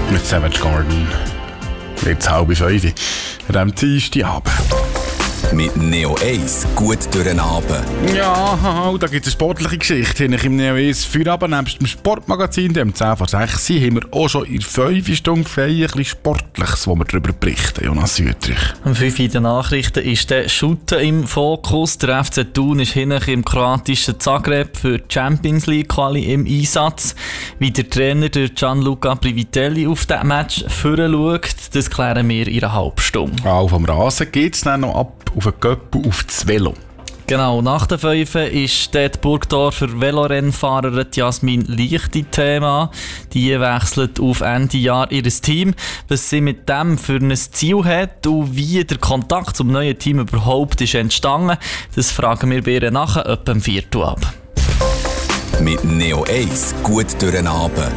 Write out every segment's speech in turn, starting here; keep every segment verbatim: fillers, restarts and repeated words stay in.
mit Savage Garden. Jetzt halb fünf an diesem Dienstagabend. Mit Neo eins gut durch den Abend. Ja, da gibt es eine sportliche Geschichte. Im Neo eins Feierabend nebst dem Sportmagazin, dem zehn vor sechs, haben wir auch schon in der fünf Stunde frei ein bisschen Sportliches, wo wir darüber berichten. Jonas Südrich. Am fünf in den Nachrichten ist der Shooter im Fokus. Der F C Thun ist hinten im kroatischen Zagreb für die Champions League Quali im Einsatz. Wie der Trainer der Gianluca Privitelli auf das Match vorher schaut, das klären wir in einer halben Stunde. Auch vom Rasen geht es dann noch ab auf den Göppel auf das Velo. Genau, nach der Fünfe ist die Burgdorfer Velorennfahrerin Jasmin Lichti Thema. Die wechselt auf Ende Jahr ihr Team. Was sie mit dem für ein Ziel hat und wie der Kontakt zum neuen Team überhaupt ist entstanden, das fragen wir bei ihr nachher etwa am Viertel ab. Mit Neo eins gut durch den Abend.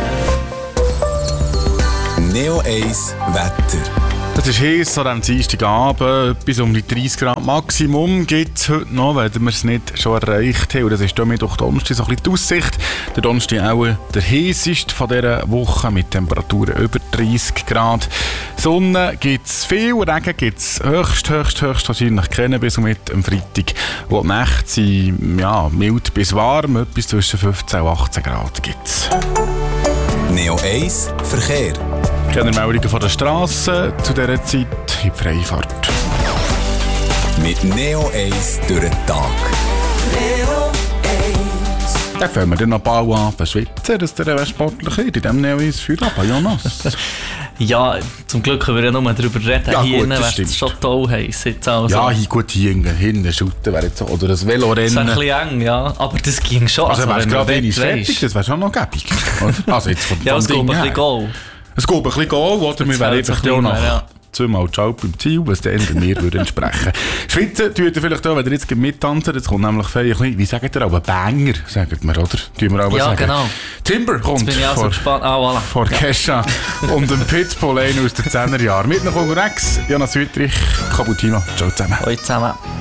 Neo eins Wetter. Es ist heiß an diesem Dienstagabend, bis um die dreißig Grad Maximum gibt es heute noch, weil wir es nicht schon erreicht haben. Und das ist damit durch Donnerstag so ein bisschen die Aussicht. Der Donnerstag auch der heißeste von dieser Woche mit Temperaturen über dreißig Grad. Sonne gibt es viel, Regen gibt es höchst, höchst, höchst wahrscheinlich kennen bis und mit am Freitag. Und die Nächte sind ja, mild bis warm, etwas zwischen fünfzehn und achtzehn Grad gibt es. Neo eins Verkehr. Keine Meldungen von der Straße zu dieser Zeit in Freifahrt. Mit Neo eins durch den Tag. Neo eins. Dann fangen wir dann noch bald an zu schwitzen, dass der sportlich ist. In diesem Neo eins Feierabend, Jonas. Ja, zum Glück können wir ja nur darüber reden. Ja, hier gut, das wäre es schon toll heiß. Also. Ja, hier, gut, hier hinten shooten wäre jetzt so. Oder das Velorennen. Das ist ein bisschen eng, ja. Aber das ging schon. Also, also wärst du gerade wenig fertig, das wäre schon noch gäbig. Also jetzt von, ja, es geht ein bisschen Goal. Es geht ein bisschen Goal, oder? Wir wären einfach ja noch ja. zweimal Ciao beim Ziel, was dann mir würde entsprechen. Schwitzen tut ihr vielleicht auch, wenn ihr jetzt mittanzen, jetzt kommt nämlich ein bisschen, wie sagt ihr auch, ein Banger, sagt man, oder? Tun wir auch ja, sagen. Genau. Timber kommt jetzt bin ich auch so gespannt. Ah, voilà. vor ja. Kesha und dem Pitbull aus den zehner Jahren. Mit noch unterwegs, Jonas Südrich, Kabutino. Ciao zusammen. Hallo zusammen.